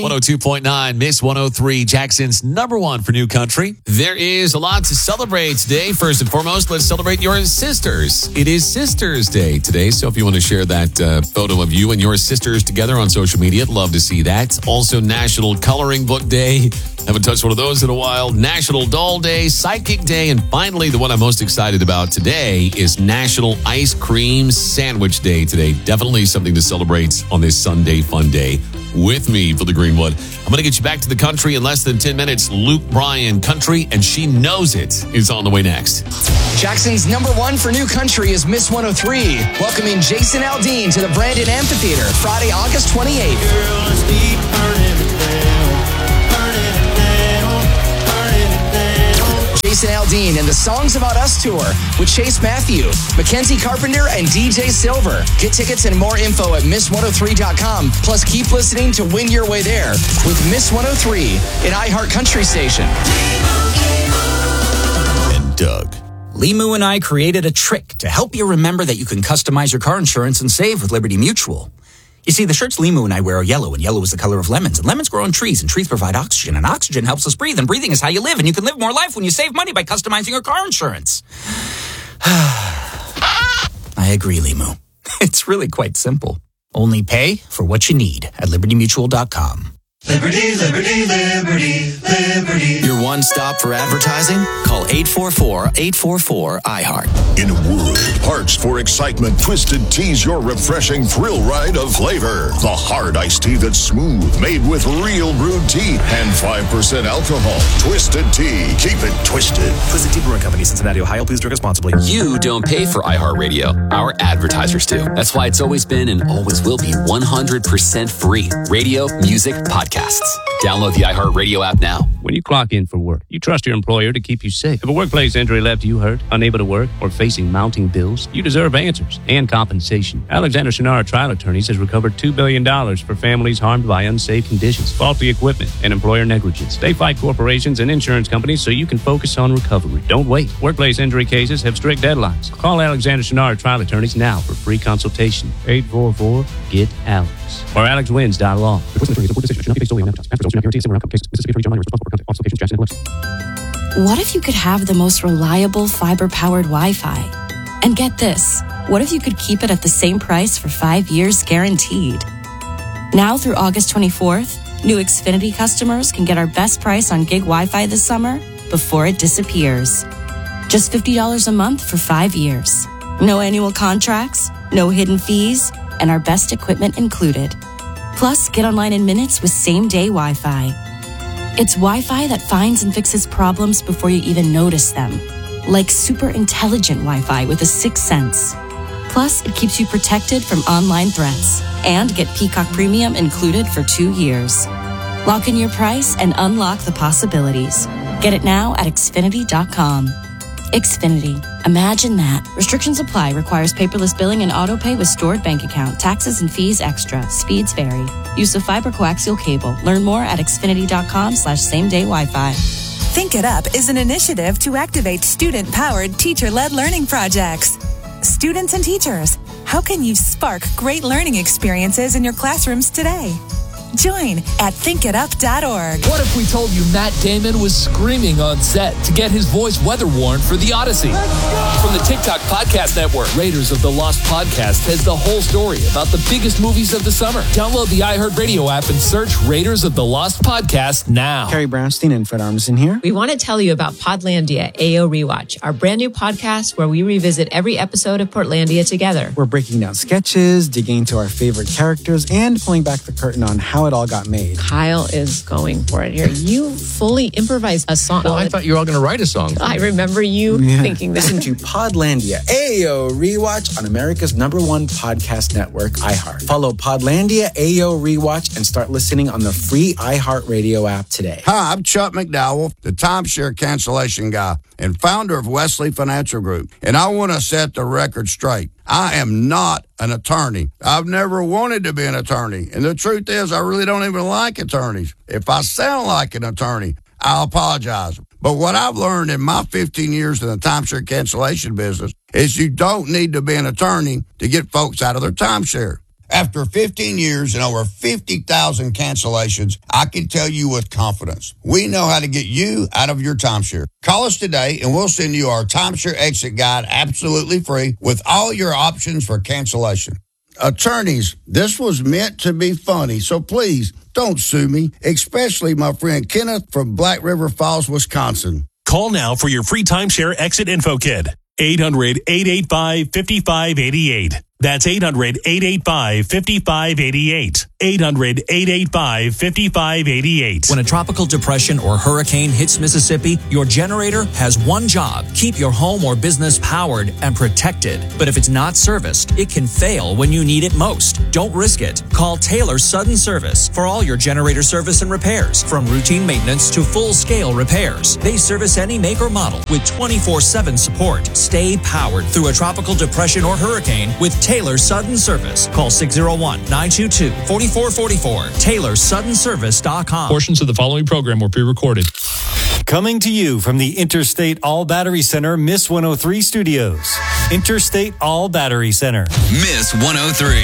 102.9, Miss 103, Jackson's number one for new country. There is a lot to celebrate today. First and foremost, let's celebrate your sisters. It is Sisters Day today, so if you want to share that photo of you and your sisters together on social media, I'd love to see that. Also, National Coloring Book Day. Haven't touched one of those in a while. National Doll Day, Psychic Day, and finally, the one I'm most excited about today is National Ice Cream Sandwich Day today. Definitely something to celebrate on this Sunday fun day. With me for the Greenwood, I'm going to get you back to the country in less than 10 minutes. Luke Bryan, Country, and She Knows It is on the way next. Jackson's number one for new country is Miss 103, welcoming Jason Aldean to the Brandon Amphitheater Friday, August 28th. Girl, let's keep burning it down, burning it down, burning it down. Jason Aldean and the Songs About Us tour with Chase Matthew, Mackenzie Carpenter, and DJ Silver. Get tickets and more info at Miss103.com. Plus, keep listening to win your way there with Miss 103, an iHeart Country station. And Doug. Limu and I created a trick to help you remember that you can customize your car insurance and save with Liberty Mutual. You see, the shirts Limu and I wear are yellow, and yellow is the color of lemons. And lemons grow on trees, and trees provide oxygen. And oxygen helps us breathe, and breathing is how you live. And you can live more life when you save money by customizing your car insurance. I agree, Limu. It's really quite simple. Only pay for what you need at LibertyMutual.com. Liberty, liberty, liberty, liberty. Your one stop for advertising? Call 844-844-iHeart. In a world parched for excitement, Twisted Tea's your refreshing thrill ride of flavor. The hard iced tea that's smooth, made with real brewed tea and 5% alcohol. Twisted Tea. Keep it twisted. Twisted Tea Brewing Company, Cincinnati, Ohio. Please drink responsibly. You don't pay for iHeartRadio. Our advertisers do. That's why it's always been and always will be 100% free. Radio, music, podcasts. Download the iHeartRadio app now. When you clock in for work, you trust your employer to keep you safe. If a workplace injury left you hurt, unable to work, or facing mounting bills, you deserve answers and compensation. Alexander Shinara Trial Attorneys has recovered $2 billion for families harmed by unsafe conditions, faulty equipment, and employer negligence. They fight corporations and insurance companies so you can focus on recovery. Don't wait. Workplace injury cases have strict deadlines. Call Alexander Shinara Trial Attorneys now for free consultation. 844-GET-ALEX or alexwins.law. What if you could have the most reliable fiber-powered Wi-Fi? And get this, what if you could keep it at the same price for 5 years guaranteed? Now through August 24th, new Xfinity customers can get our best price on gig Wi-Fi this summer before it disappears. Just $50 a month for 5 years. No annual contracts, no hidden fees, and our best equipment included. Plus, get online in minutes with same-day Wi-Fi. It's Wi-Fi that finds and fixes problems before you even notice them. Like super intelligent Wi-Fi with a sixth sense. Plus, it keeps you protected from online threats. And get Peacock Premium included for 2 years. Lock in your price and unlock the possibilities. Get it now at Xfinity.com. Xfinity. Imagine that. Restrictions apply. Requires paperless billing and autopay with stored bank account. Taxes and fees extra. Speeds vary. Use of fiber coaxial cable. Learn more at Xfinity.com/same-day Wi-Fi. Think It Up is an initiative to activate student-powered, teacher-led learning projects. Students and teachers, how can you spark great learning experiences in your classrooms today? Join at thinkitup.org. What if we told you Matt Damon was screaming on set to get his voice weather-worn for The Odyssey? From the TikTok Podcast Network, Raiders of the Lost Podcast has the whole story about the biggest movies of the summer. Download the iHeartRadio app and search Raiders of the Lost Podcast now. Carrie Brownstein and Fred Armisen here. We want to tell you about Podlandia AO Rewatch, our brand new podcast where we revisit every episode of Portlandia together. We're breaking down sketches, digging into our favorite characters, and pulling back the curtain on how it all got made. Kyle is going for it here. You fully improvised a song. Well, I thought you were all going to write a song. I remember you thinking that. Listen to Podlandia AO Rewatch on America's #1 podcast network, iHeart. Follow Podlandia AO Rewatch and start listening on the free iHeartRadio app today. Hi, I'm Chuck McDowell, the timeshare cancellation guy and founder of Wesley Financial Group. And I want to set the record straight. I am not an attorney. I've never wanted to be an attorney. And the truth is, I really don't even like attorneys. If I sound like an attorney, I'll apologize. But what I've learned in my 15 years in the timeshare cancellation business is you don't need to be an attorney to get folks out of their timeshare. After 15 years and over 50,000 cancellations, I can tell you with confidence, we know how to get you out of your timeshare. Call us today and we'll send you our timeshare exit guide absolutely free with all your options for cancellation. Attorneys, this was meant to be funny, so please don't sue me, especially my friend Kenneth from Black River Falls, Wisconsin. Call now for your free timeshare exit info kit. 800-885-5588. That's 800-885-5588. 800-885-5588. When a tropical depression or hurricane hits Mississippi, your generator has one job: keep your home or business powered and protected. But if it's not serviced, it can fail when you need it most. Don't risk it. Call Taylor Sudden Service for all your generator service and repairs, from routine maintenance to full-scale repairs. They service any make or model with 24/7 support. Stay powered through a tropical depression or hurricane with Taylor Sudden Service. Call 601-922-4444. TaylorSuddenService.com. Portions of the following program were pre-recorded. Coming to you from the Interstate All Battery Center, Miss 103 Studios. Interstate All Battery Center. Miss 103.